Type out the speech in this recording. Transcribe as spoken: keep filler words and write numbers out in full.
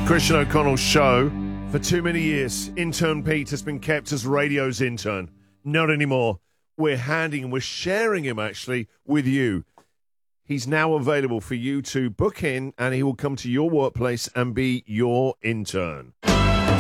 Christian O'Connell's show. For too many years, intern Pete has been kept as radio's intern. Not anymore. We're handing him, we're sharing him actually with you. He's now available for you to book in, and he will come to your workplace and be your intern.